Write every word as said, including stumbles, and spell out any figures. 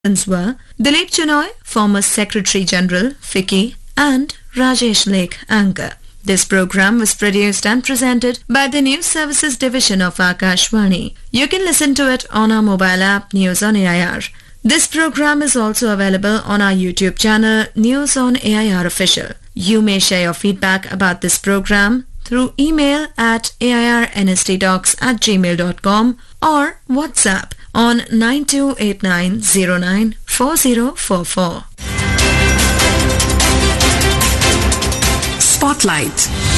were Dilip Chenoy, former Secretary General, FICCI, and Rajesh Lake, anchor. This program was produced and presented by the News Services Division of Akashvani. You can listen to it on our mobile app News on A I R. This program is also available on our YouTube channel News on A I R Official. You may share your feedback about this program through email at airnstdocs at gmail dot com or WhatsApp on nine two eight nine zero nine four zero four four. Spotlight.